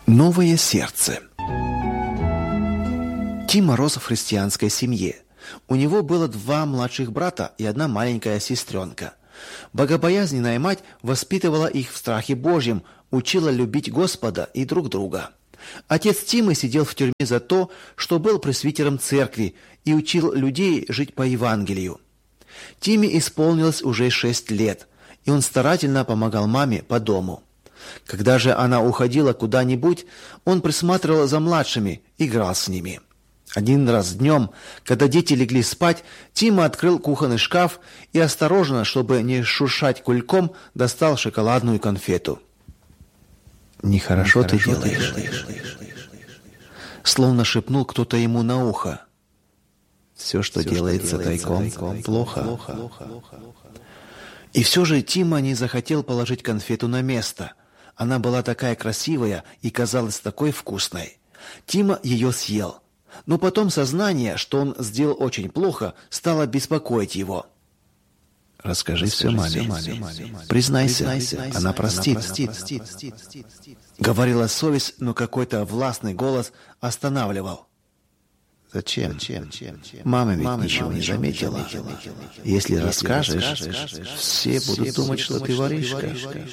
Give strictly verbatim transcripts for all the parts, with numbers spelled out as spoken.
Новое сердце. Тима рос в христианской семье. У него было два младших брата и одна маленькая сестренка. Богобоязненная мать воспитывала их в страхе Божьем, учила любить Господа и друг друга. Отец Тимы сидел в тюрьме за то, что был пресвитером церкви и учил людей жить по Евангелию. Тиме исполнилось уже шесть лет, и он старательно помогал маме по дому. Когда же она уходила куда-нибудь, он присматривал за младшими, играл с ними. Один раз днем, когда дети легли спать, Тима открыл кухонный шкаф и осторожно, чтобы не шуршать кульком, достал шоколадную конфету. «Нехорошо, Нехорошо ты делаешь», делаешь. Словно шепнул кто-то ему на ухо. «Все, что все, делается, что делается тайком, тайком плохо. плохо». И все же Тима не захотел положить конфету на место. Она была такая красивая и казалась такой вкусной. Тима ее съел. Но потом сознание, что он сделал очень плохо, стало беспокоить его. «Расскажи, Расскажи все маме. маме. Признайся, Признайся, она простит. Она простит. Говорила совесть, но какой-то властный голос останавливал. «Зачем? Зачем? Мама ведь Мама ничего не заметила. Не заметила. Если, Если расскажешь, расскажешь, все будут все думать, что ты воришка».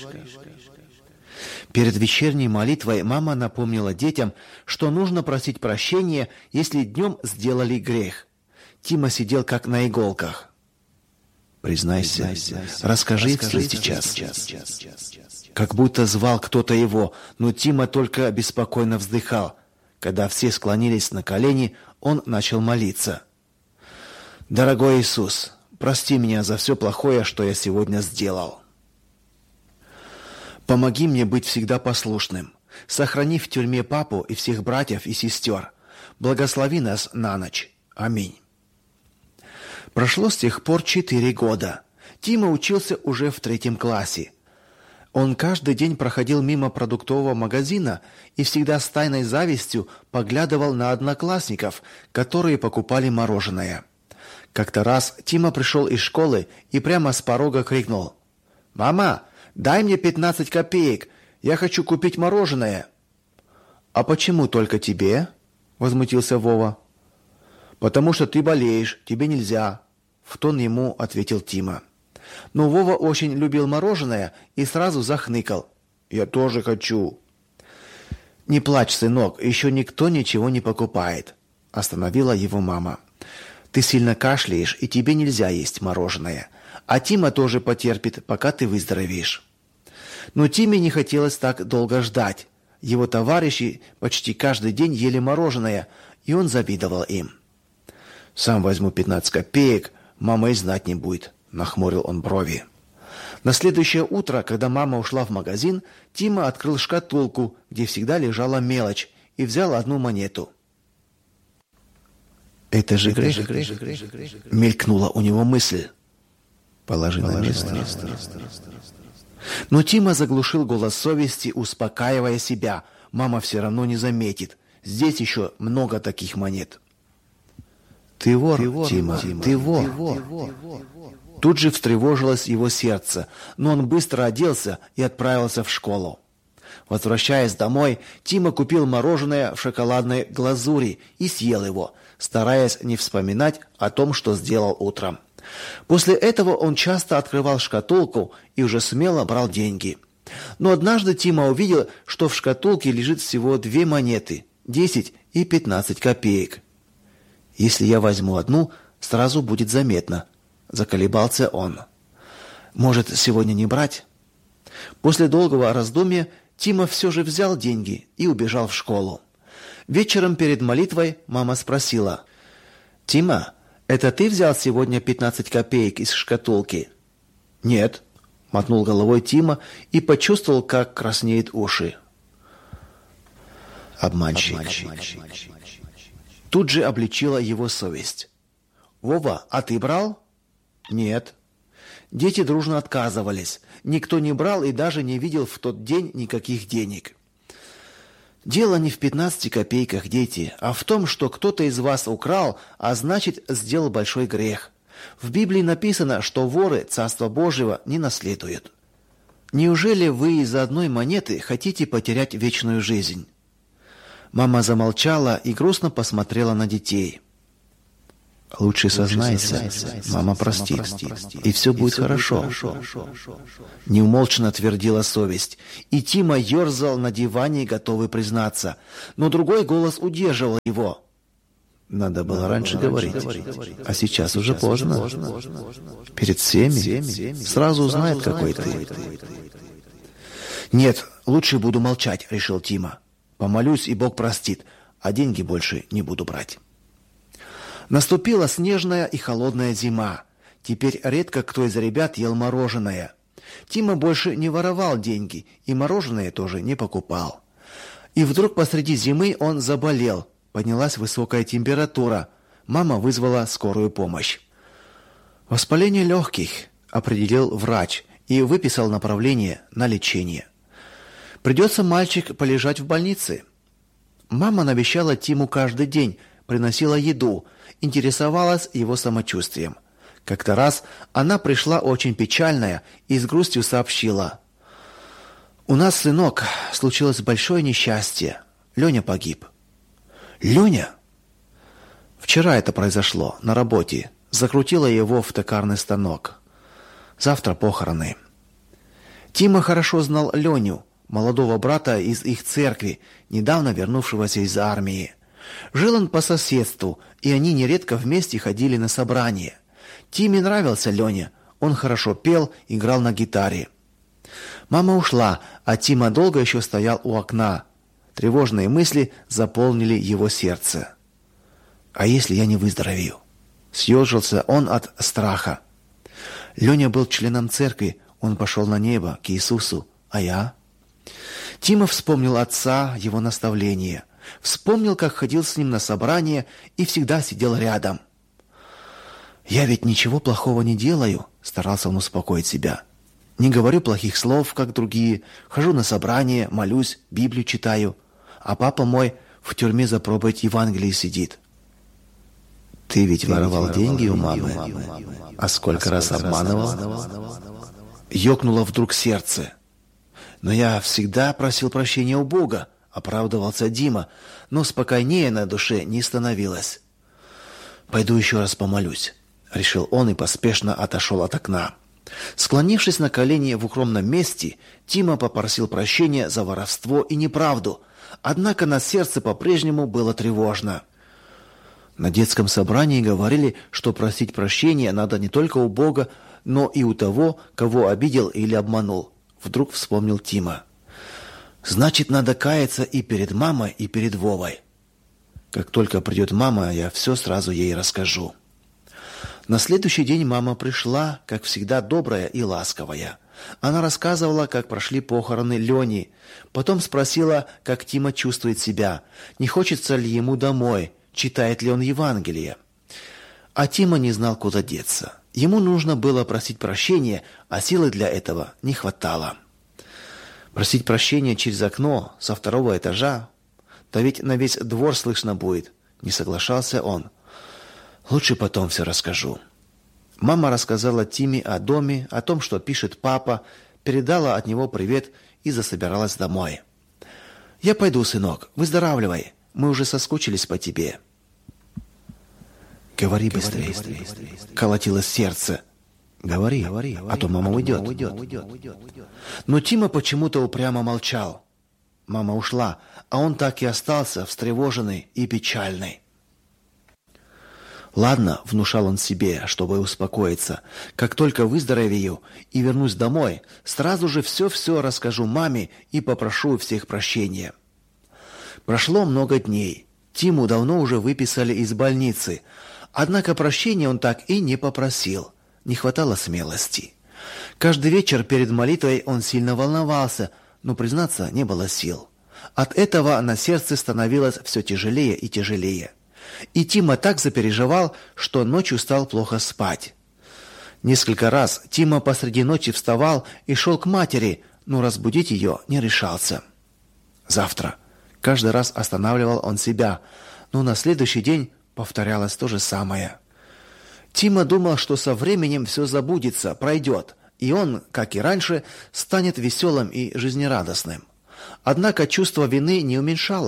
Перед вечерней молитвой мама напомнила детям, что нужно просить прощения, если днем сделали грех. Тима сидел как на иголках. «Признайся, Признайся расскажи, расскажи все сейчас. сейчас». Как будто звал кто-то его, но Тима только беспокойно вздыхал. Когда все склонились на колени, он начал молиться. «Дорогой Иисус, прости меня за все плохое, что я сегодня сделал. Помоги мне быть всегда послушным. Сохрани в тюрьме папу и всех братьев и сестер. Благослови нас на ночь. Аминь». Прошло с тех пор четыре года. Тима учился уже в третьем классе. Он каждый день проходил мимо продуктового магазина и всегда с тайной завистью поглядывал на одноклассников, которые покупали мороженое. Как-то раз Тима пришел из школы и прямо с порога крикнул: «Мама, дай мне пятнадцать копеек, я хочу купить мороженое». «А почему только тебе?» – возмутился Вова. «Потому что ты болеешь, тебе нельзя», – в тон ему ответил Тима. Но Вова очень любил мороженое и сразу захныкал: «Я тоже хочу». «Не плачь, сынок, еще никто ничего не покупает», – остановила его мама. «Ты сильно кашляешь, и тебе нельзя есть мороженое. А Тима тоже потерпит, пока ты выздоровеешь». Но Тиме не хотелось так долго ждать. Его товарищи почти каждый день ели мороженое, и он завидовал им. «Сам возьму пятнадцать копеек, мама и знать не будет», – нахмурил он брови. На следующее утро, когда мама ушла в магазин, Тима открыл шкатулку, где всегда лежала мелочь, и взял одну монету. «Это же грех», – мелькнула у него мысль. «Положи на место». Но Тима заглушил голос совести, успокаивая себя. Мама все равно не заметит. Здесь еще много таких монет. «Ты вор, ты вор Тима, Тима, ты вор». Ты вор. Тут же встревожилось его сердце, но он быстро оделся и отправился в школу. Возвращаясь домой, Тима купил мороженое в шоколадной глазури и съел его, стараясь не вспоминать о том, что сделал утром. После этого он часто открывал шкатулку и уже смело брал деньги. Но однажды Тима увидел, что в шкатулке лежит всего две монеты – десять и пятнадцать копеек. «Если я возьму одну, сразу будет заметно», – заколебался он. «Может, сегодня не брать?» После долгого раздумья Тима все же взял деньги и убежал в школу. Вечером перед молитвой мама спросила: «Тима, это ты взял сегодня пятнадцать копеек из шкатулки?» «Нет», – мотнул головой Тима и почувствовал, как краснеют уши. Обманщик. Обманщик. Тут же обличила его совесть. «Вова, а ты брал?» «Нет». Дети дружно отказывались. Никто не брал и даже не видел в тот день никаких денег. Дело не в пятнадцати копейках, дети, а в том, что кто-то из вас украл, а значит, сделал большой грех. В Библии написано, что воры Царства Божьего не наследуют. Неужели вы из-за одной монеты хотите потерять вечную жизнь? Мама замолчала и грустно посмотрела на детей. «Лучше сознайся, мама простит, и все будет хорошо». Неумолчно твердила совесть, и Тима ерзал на диване, готовый признаться, но другой голос удерживал его. «Надо было раньше говорить, а сейчас уже поздно. Перед всеми сразу узнает, какой ты». «Нет, лучше буду молчать», — решил Тима. «Помолюсь, и Бог простит, а деньги больше не буду брать». Наступила снежная и холодная зима. Теперь редко кто из ребят ел мороженое. Тима больше не воровал деньги, и мороженое тоже не покупал. И вдруг посреди зимы он заболел. Поднялась высокая температура. Мама вызвала скорую помощь. «Воспаление легких», — определил врач и выписал направление на лечение. «Придется, мальчик, полежать в больнице». Мама навещала Тиму каждый день, приносила еду, интересовалась его самочувствием. Как-то раз она пришла очень печальная и с грустью сообщила: «У нас, сынок, случилось большое несчастье. Леня погиб». «Леня?» «Вчера это произошло, на работе. Закрутила его в токарный станок. Завтра похороны». Тима хорошо знал Леню, молодого брата из их церкви, недавно вернувшегося из армии. Жил он по соседству, и они нередко вместе ходили на собрания. Тиме нравился Леня, он хорошо пел, играл на гитаре. Мама ушла, а Тима долго еще стоял у окна. Тревожные мысли заполнили его сердце. «А если я не выздоровею?» Съежился он от страха. Леня был членом церкви, он пошел на небо, к Иисусу, а я? Тима вспомнил отца, его наставления. Вспомнил, как ходил с ним на собрание и всегда сидел рядом. «Я ведь ничего плохого не делаю», — старался он успокоить себя. «Не говорю плохих слов, как другие. Хожу на собрание, молюсь, Библию читаю. А папа мой в тюрьме за проповедь Евангелия сидит». «Ты ведь Ты воровал ведь деньги у мамы, мамы. А сколько а раз сколько обманывал?» Ёкнуло вдруг сердце. «Но я всегда просил прощения у Бога», — оправдывался Дима, но спокойнее на душе не становилось. «Пойду еще раз помолюсь», — решил он и поспешно отошел от окна. Склонившись на колени в укромном месте, Тима попросил прощения за воровство и неправду, однако на сердце по-прежнему было тревожно. На детском собрании говорили, что просить прощения надо не только у Бога, но и у того, кого обидел или обманул. Вдруг вспомнил Тима. «Значит, надо каяться и перед мамой, и перед Вовой. Как только придет мама, я все сразу ей расскажу». На следующий день мама пришла, как всегда, добрая и ласковая. Она рассказывала, как прошли похороны Лени. Потом спросила, как Тима чувствует себя, не хочется ли ему домой, читает ли он Евангелие. А Тима не знал, куда деться. Ему нужно было просить прощения, а силы для этого не хватало. Просить прощения через окно со второго этажа? Да ведь на весь двор слышно будет. Не соглашался он. Лучше потом все расскажу. Мама рассказала Тиме о доме, о том, что пишет папа, передала от него привет и засобиралась домой. «Я пойду, сынок, выздоравливай. Мы уже соскучились по тебе». «Говори быстрее», — колотилось сердце. «Говори, а то мама уйдет». Но Тима почему-то упрямо молчал. Мама ушла, а он так и остался встревоженный и печальный. «Ладно», — внушал он себе, чтобы успокоиться, «как только выздоровею и вернусь домой, сразу же все-все расскажу маме и попрошу у всех прощения». Прошло много дней. Тиму давно уже выписали из больницы, однако прощения он так и не попросил. Не хватало смелости. Каждый вечер перед молитвой он сильно волновался, но, признаться, не было сил. От этого на сердце становилось все тяжелее и тяжелее. И Тима так запереживал, что ночью стал плохо спать. Несколько раз Тима посреди ночи вставал и шел к матери, но разбудить ее не решался. «Завтра». Каждый раз останавливал он себя, но на следующий день повторялось то же самое. Тима думал, что со временем все забудется, пройдет, и он, как и раньше, станет веселым и жизнерадостным. Однако чувство вины не уменьшалось,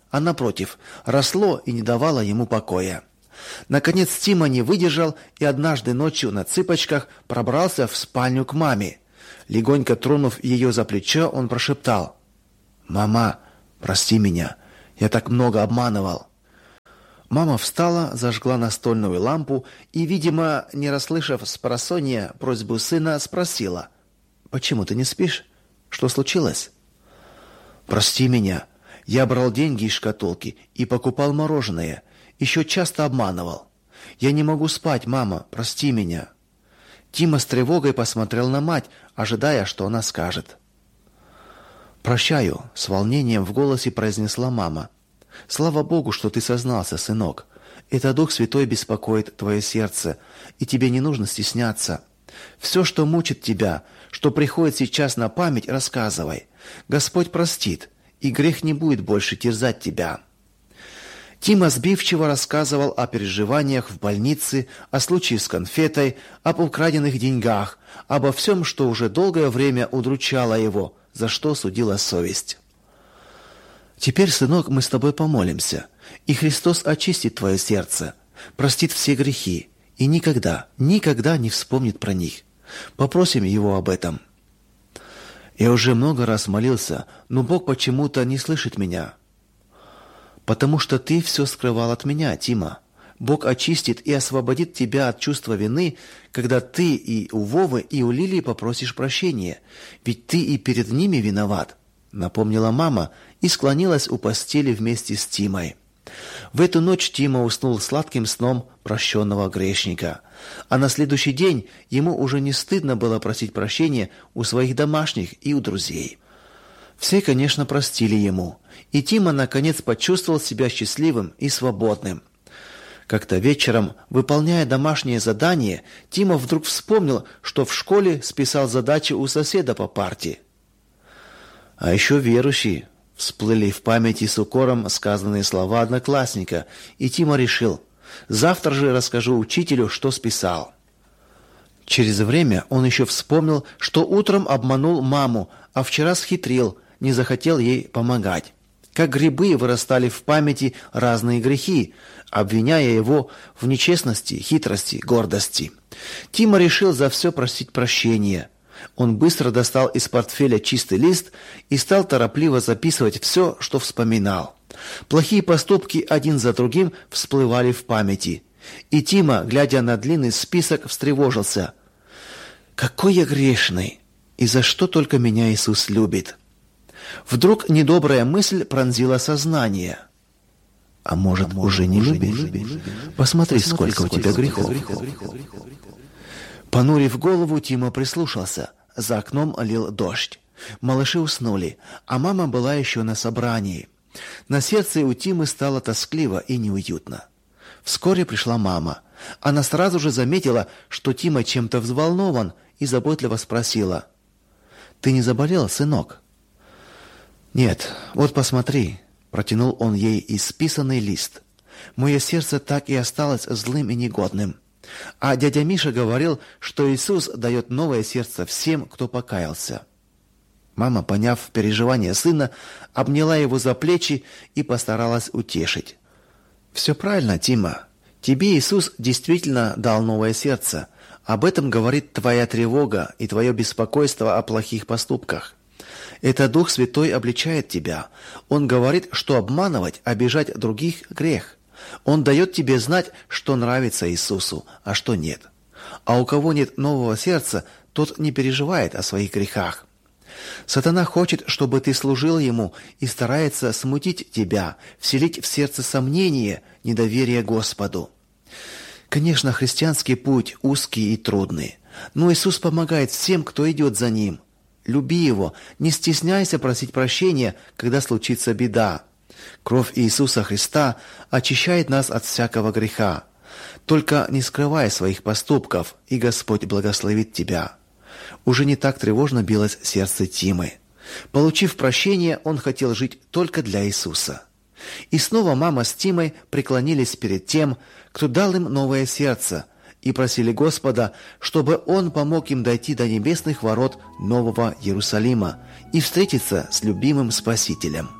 а напротив, росло и не давало ему покоя. Наконец Тима не выдержал и однажды ночью на цыпочках пробрался в спальню к маме. Легонько тронув ее за плечо, он прошептал: «Мама, прости меня, я так много обманывал». Мама встала, зажгла настольную лампу и, видимо, не расслышав спросонья просьбу сына, спросила: «Почему ты не спишь? Что случилось?» «Прости меня, я брал деньги из шкатулки и покупал мороженое, еще часто обманывал. Я не могу спать, мама, прости меня». Тима с тревогой посмотрел на мать, ожидая, что она скажет. «Прощаю», — с волнением в голосе произнесла мама. «Слава Богу, что ты сознался, сынок. Это Дух Святой беспокоит твое сердце, и тебе не нужно стесняться. Все, что мучит тебя, что приходит сейчас на память, рассказывай. Господь простит, и грех не будет больше терзать тебя». Тима сбивчиво рассказывал о переживаниях в больнице, о случае с конфетой, об украденных деньгах, обо всем, что уже долгое время удручало его, за что судила совесть. «Теперь, сынок, мы с тобой помолимся, и Христос очистит твое сердце, простит все грехи и никогда, никогда не вспомнит про них. Попросим Его об этом». «Я уже много раз молился, но Бог почему-то не слышит меня». «Потому что ты все скрывал от меня, Тима. Бог очистит и освободит тебя от чувства вины, когда ты и у Вовы, и у Лилии попросишь прощения, ведь ты и перед ними виноват», — напомнила мама и склонилась у постели вместе с Тимой. В эту ночь Тима уснул сладким сном прощенного грешника, а на следующий день ему уже не стыдно было просить прощения у своих домашних и у друзей. Все, конечно, простили ему, и Тима наконец почувствовал себя счастливым и свободным. Как-то вечером, выполняя домашнее задание, Тима вдруг вспомнил, что в школе списал задачи у соседа по парте. А еще верующий. Всплыли в памяти с укором сказанные слова одноклассника, и Тима решил: завтра же расскажу учителю, что списал. Через время он еще вспомнил, что утром обманул маму, а вчера схитрил, не захотел ей помогать. Как грибы вырастали в памяти разные грехи, обвиняя его в нечестности, хитрости, гордости. Тима решил за все просить прощения. Он быстро достал из портфеля чистый лист и стал торопливо записывать все, что вспоминал. Плохие поступки один за другим всплывали в памяти. И Тима, глядя на длинный список, встревожился. «Какой я грешный! И за что только меня Иисус любит!» Вдруг недобрая мысль пронзила сознание. «А может, а может уже не любишь? Посмотри, Посмотри сколько, сколько у тебя грехов!» грехов. Понурив голову, Тима прислушался. За окном лил дождь. Малыши уснули, а мама была еще на собрании. На сердце у Тимы стало тоскливо и неуютно. Вскоре пришла мама. Она сразу же заметила, что Тима чем-то взволнован, и заботливо спросила: «Ты не заболел, сынок?» «Нет, вот посмотри», — протянул он ей исписанный лист. «Мое сердце так и осталось злым и негодным. А дядя Миша говорил, что Иисус дает новое сердце всем, кто покаялся». Мама, поняв переживания сына, обняла его за плечи и постаралась утешить. «Все правильно, Тима. Тебе Иисус действительно дал новое сердце. Об этом говорит твоя тревога и твое беспокойство о плохих поступках. Это Дух Святой обличает тебя. Он говорит, что обманывать, обижать других – грех. Он дает тебе знать, что нравится Иисусу, а что нет. А у кого нет нового сердца, тот не переживает о своих грехах. Сатана хочет, чтобы ты служил ему, и старается смутить тебя, вселить в сердце сомнение, недоверие Господу. Конечно, христианский путь узкий и трудный, но Иисус помогает всем, кто идет за Ним. Люби Его, не стесняйся просить прощения, когда случится беда. Кровь Иисуса Христа очищает нас от всякого греха. Только не скрывай своих поступков, и Господь благословит тебя. Уже не так тревожно билось сердце Тимы. Получив прощение, он хотел жить только для Иисуса. И снова мама с Тимой преклонились перед тем, кто дал им новое сердце, и просили Господа, чтобы Он помог им дойти до небесных ворот Нового Иерусалима и встретиться с любимым Спасителем.